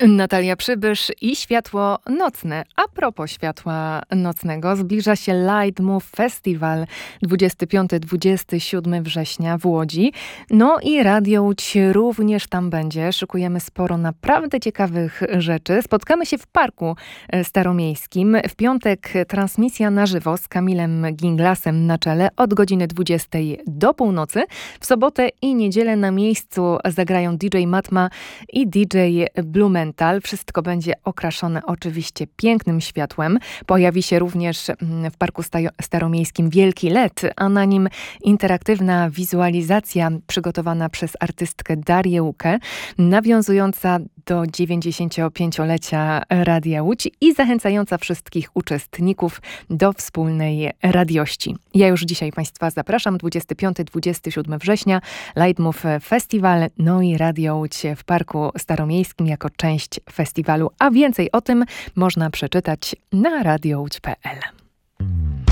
Natalia Przybysz i światło nocne. A propos światła nocnego, zbliża się Light Move Festival 25-27 września w Łodzi. No i Radio Łódź również tam będzie. Szykujemy sporo naprawdę ciekawych rzeczy. Spotkamy się w Parku Staromiejskim. W piątek transmisja na żywo z Kamilem Ginglasem na czele od godziny 20 do północy. W sobotę i niedzielę na miejscu zagrają DJ Matma i DJ Blumenthal. Wszystko będzie okraszone oczywiście pięknym światłem. Pojawi się również w Parku Staromiejskim wielki LED, a na nim interaktywna wizualizacja przygotowana przez artystkę Darię Łukę, nawiązująca do 95-lecia Radia Łódź i zachęcająca wszystkich uczestników do wspólnej radiości. Ja już dzisiaj Państwa zapraszam, 25-27 września, Light Move Festival, no i Radio Łódź w Parku Staromiejskim jako część festiwalu, a więcej o tym można przeczytać na radiołódź.pl.